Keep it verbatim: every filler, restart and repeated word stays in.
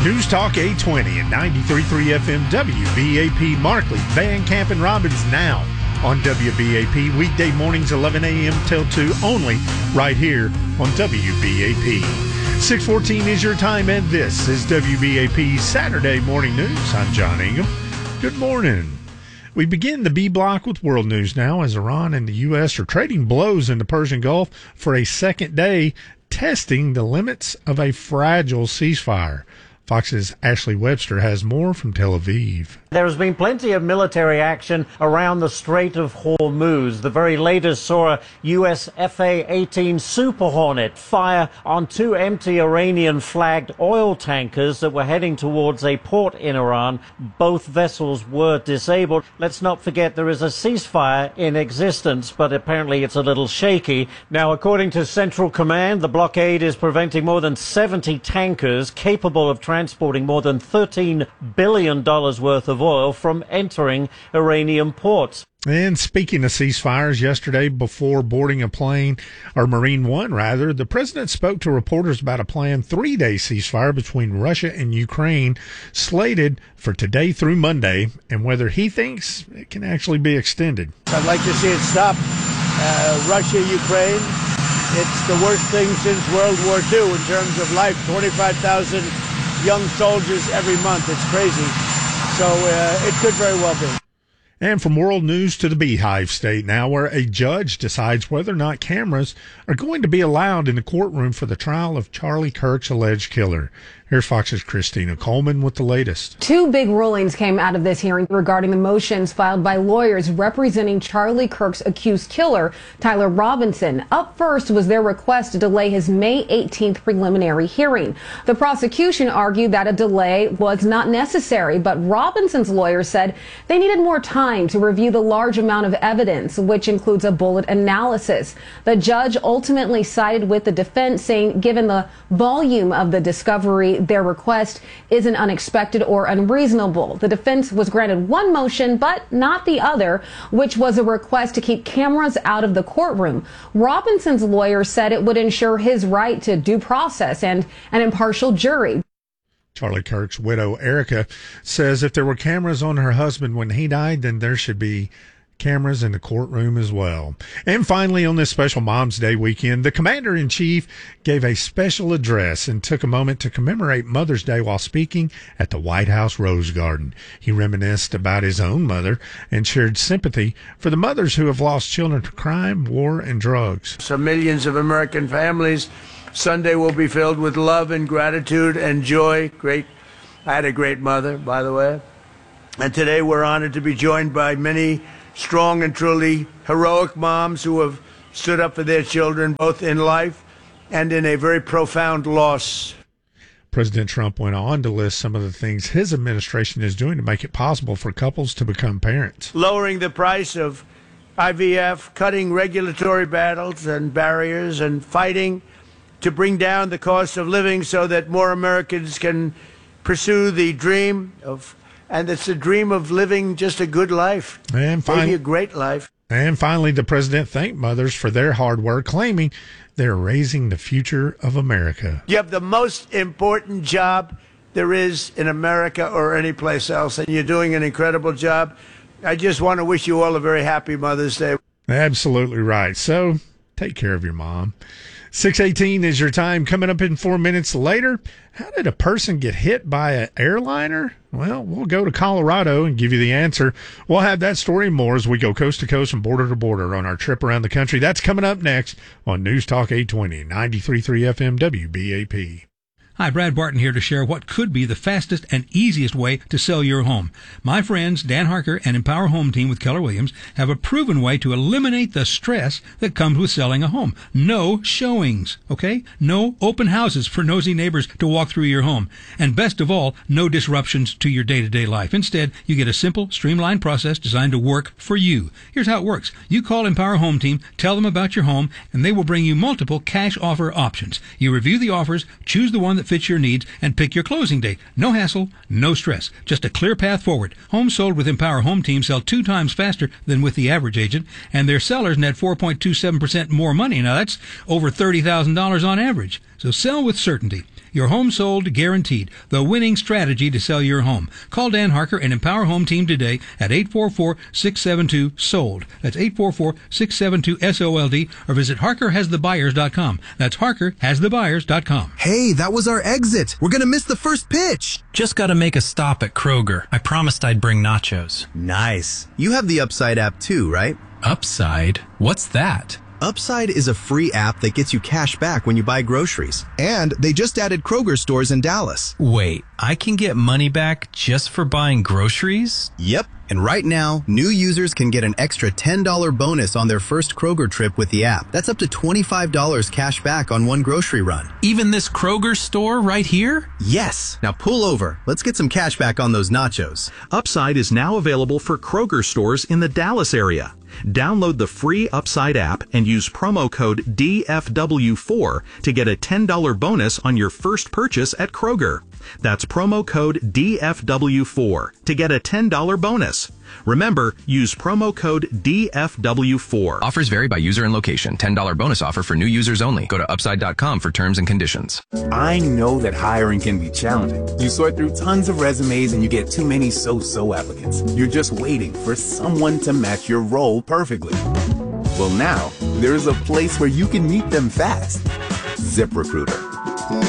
News Talk eight twenty and ninety-three point three F M W B A P Markley, Van Camp and Robbins now on W B A P. Weekday mornings eleven a.m. till two only right here on W B A P. six fourteen is your time and this is W B A P Saturday Morning News. I'm John Ingham. Good morning. We begin the B block with world news now as Iran and the U S are trading blows in the Persian Gulf for a second day, testing the limits of a fragile ceasefire. Fox's Ashley Webster has more from Tel Aviv. There has been plenty of military action around the Strait of Hormuz. The very latest saw a U S F A eighteen Super Hornet fire on two empty Iranian-flagged oil tankers that were heading towards a port in Iran. Both vessels were disabled. Let's not forget there is a ceasefire in existence, but apparently it's a little shaky. Now, according to Central Command, the blockade is preventing more than seventy tankers capable of transporting more than thirteen billion dollars worth of oil from entering Iranian ports. And speaking of ceasefires, yesterday before boarding a plane, or Marine One rather, the president spoke to reporters about a planned three-day ceasefire between Russia and Ukraine slated for today through Monday, and whether he thinks it can actually be extended. I'd like to see it stop. Uh, Russia, Ukraine, it's the worst thing since World War Two in terms of life. twenty-five thousand young soldiers every month. It's crazy. So uh, it could very well be. And from world news to the Beehive State now, where a judge decides whether or not cameras are going to be allowed in the courtroom for the trial of Charlie Kirk's alleged killer. Here's Fox's Christina Coleman with the latest. Two big rulings came out of this hearing regarding the motions filed by lawyers representing Charlie Kirk's accused killer, Tyler Robinson. Up first was their request to delay his May eighteenth preliminary hearing. The prosecution argued that a delay was not necessary, but Robinson's lawyer said they needed more time to review the large amount of evidence, which includes a bullet analysis. The judge ultimately sided with the defense, saying given the volume of the discovery, their request isn't unexpected or unreasonable. The defense was granted one motion, but not the other, which was a request to keep cameras out of the courtroom. Robinson's lawyer said it would ensure his right to due process and an impartial jury. Charlie Kirk's widow, Erica, says if there were cameras on her husband when he died, then there should be cameras in the courtroom as well. And finally, on this special Mom's Day weekend, the Commander-in-Chief gave a special address and took a moment to commemorate Mother's Day while speaking at the White House Rose Garden. He reminisced about his own mother and shared sympathy for the mothers who have lost children to crime, war, and drugs. So millions of American families, Sunday will be filled with love and gratitude and joy. Great. I had a great mother, by the way. And today we're honored to be joined by many strong and truly heroic moms who have stood up for their children, both in life and in a very profound loss. President Trump went on to list some of the things his administration is doing to make it possible for couples to become parents. Lowering the price of I V F, cutting regulatory battles and barriers, and fighting to bring down the cost of living so that more Americans can pursue the dream of And it's a dream of living just a good life, and finally, maybe a great life. And finally, the president thanked mothers for their hard work, claiming they're raising the future of America. You have the most important job there is in America or any place else, and you're doing an incredible job. I just want to wish you all a very happy Mother's Day. Absolutely right. So take care of your mom. six eighteen is your time. Coming up in four minutes later, how did a person get hit by an airliner? Well, we'll go to Colorado and give you the answer. We'll have that story and more as we go coast to coast and border to border on our trip around the country. That's coming up next on News Talk eight twenty, ninety-three point three F M W B A P. Hi, Brad Barton here to share what could be the fastest and easiest way to sell your home. My friends Dan Harker and Empower Home Team with Keller Williams have a proven way to eliminate the stress that comes with selling a home. No showings, okay? No open houses for nosy neighbors to walk through your home. And best of all, no disruptions to your day-to-day life. Instead, you get a simple, streamlined process designed to work for you. Here's how it works. You call Empower Home Team, tell them about your home, and they will bring you multiple cash offer options. You review the offers, choose the one that fits your needs, and pick your closing date. No hassle, no stress. Just a clear path forward. Homes sold with Empower Home Team sell two times faster than with the average agent, and their sellers net four point two seven percent more money. Now that's over thirty thousand dollars on average. So sell with certainty. Your home sold guaranteed. The winning strategy to sell your home. Call Dan Harker and Empower Home Team today at eight four four, six seven two, sold. That's eight four four, six seven two, S O L D, or visit harker has the buyers dot com. That's harker has the buyers dot com. Hey, that was our exit. We're going to miss the first pitch. Just got to make a stop at Kroger. I promised I'd bring nachos. Nice. You have the Upside app too, right? Upside? What's that? Upside is a free app that gets you cash back when you buy groceries. And they just added Kroger stores in Dallas. Wait, I can get money back just for buying groceries? Yep. And right now, new users can get an extra ten dollars bonus on their first Kroger trip with the app. That's up to twenty-five dollars cash back on one grocery run. Even this Kroger store right here? Yes. Now pull over. Let's get some cash back on those nachos. Upside is now available for Kroger stores in the Dallas area. Download the free Upside app and use promo code D F W four to get a ten dollars bonus on your first purchase at Kroger. That's promo code D F W four to get a ten dollars bonus. Remember, use promo code D F W four. Offers vary by user and location. ten dollars bonus offer for new users only. Go to upside dot com for terms and conditions. I know that hiring can be challenging. You sort through tons of resumes and you get too many so-so applicants. You're just waiting for someone to match your role perfectly. Well, now, there's a place where you can meet them fast. ZipRecruiter.